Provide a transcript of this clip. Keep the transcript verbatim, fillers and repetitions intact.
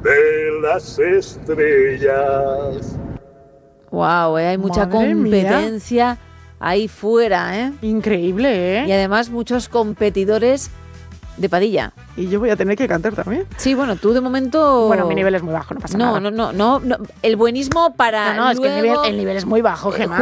de las estrellas. Wow, ¿eh? Hay mucha Madre competencia mía. Ahí fuera, ¿eh? Increíble, ¿eh? Y además muchos competidores de Padilla. Y yo voy a tener que cantar también. Sí, bueno, tú de momento... Bueno, mi nivel es muy bajo, no pasa no, nada. No, no, no, no. El buenismo para No, no, luego... es que el nivel, el nivel es muy bajo, Gemma.